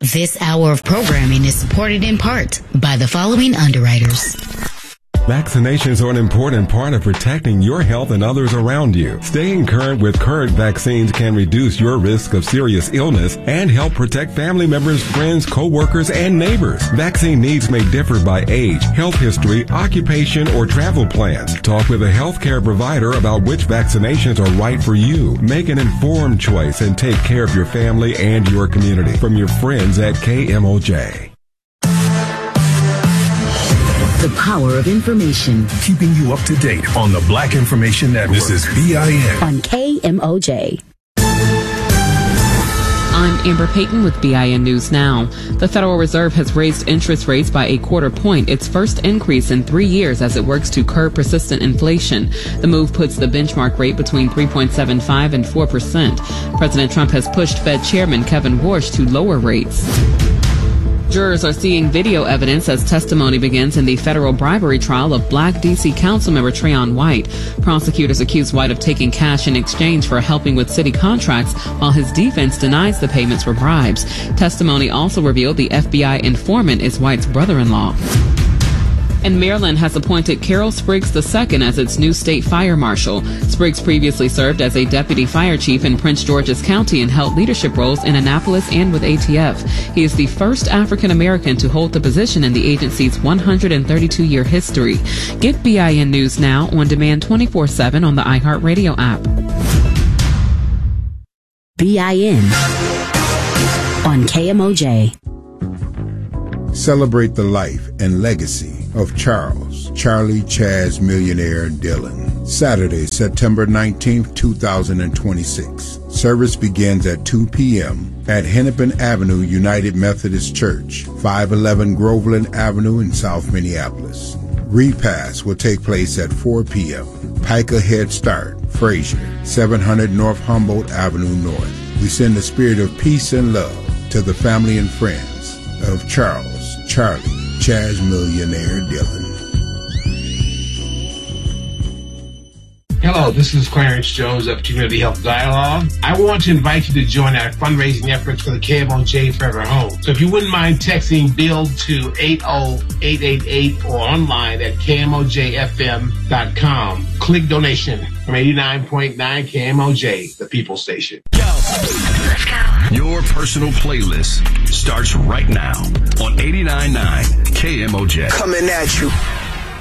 This hour of programming is supported in part by the following underwriters. Vaccinations are an important part of protecting your health and others around you. Staying current with current vaccines can reduce your risk of serious illness and help protect family members, friends, co-workers, and neighbors. Vaccine needs may differ by age, health history, occupation, or travel plans. Talk with a healthcare provider about which vaccinations are right for you. Make an informed choice and take care of your family and your community. From your friends at KMOJ. The power of information. Keeping you up to date on the Black Information Network. This is BIN. On KMOJ. I'm Amber Payton with BIN News Now. The Federal Reserve has raised interest rates by 1/4 point, its first increase in 3 years as it works to curb persistent inflation. The move puts the benchmark rate between 3.75 and 4%. President Trump has pushed Fed Chairman Kevin Warsh to lower rates. Jurors are seeing video evidence as testimony begins in the federal bribery trial of Black D.C. Councilmember Trayon White. Prosecutors accuse White of taking cash in exchange for helping with city contracts, while his defense denies the payments were bribes. Testimony also revealed the FBI informant is White's brother-in-law. And Maryland has appointed Carol Spriggs II as its new state fire marshal. Spriggs previously served as a deputy fire chief in Prince George's County and held leadership roles in Annapolis and with ATF. He is the first African American to hold the position in the agency's 132-year history. Get BIN News Now on demand 24/7 on the iHeartRadio app. BIN on KMOJ. Celebrate the life and legacy of Charlie Chaz Millionaire Dillon. Saturday, September 19th, 2026. Service begins at 2 p.m. at Hennepin Avenue United Methodist Church, 511 Groveland Avenue in South Minneapolis. Repast will take place at 4 p.m. Pica Head Start, Frazier, 700 North Humboldt Avenue North. We send the spirit of peace and love to the family and friends of Charlie Chaz Millionaire Dillon. Hello, this is Clarence Jones of Community Health Dialogue. I want to invite you to join our fundraising efforts for the KMOJ Forever Home. So if you wouldn't mind texting BUILD to 80888 or online at KMOJFM.com. Click donation from 89.9 KMOJ, the People Station. Let's go. Your personal playlist starts right now on 89.9 KMOJ. Coming at you.